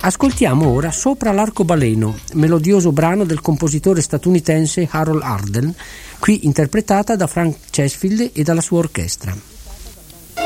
Ascoltiamo ora Sopra l'arcobaleno, melodioso brano del compositore statunitense Harold Arden, qui interpretata da Frank Chesfield e dalla sua orchestra.